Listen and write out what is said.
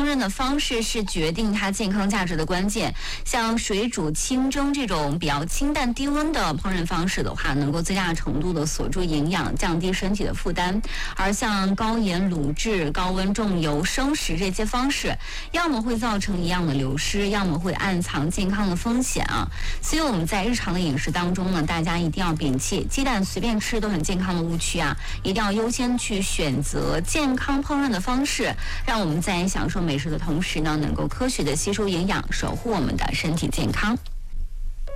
饪的方式是决定它健康价值的关键。像水煮、清蒸这种比较清淡低温的烹饪方式的话，能够最大程度的锁住营养，降低身体的负担。而像高盐、卤制、高温重油、生食这些方式，要么会造成营养的流失，要么会暗藏健康的风险啊。所以我们在日常的饮食当中呢，大家一定要摒弃鸡蛋随便吃都很健康的误区啊，一定要优先去选择健康烹饪的方式，让我们在享受美食的同时呢，能够科学的吸收营养，守护我们的身体健康。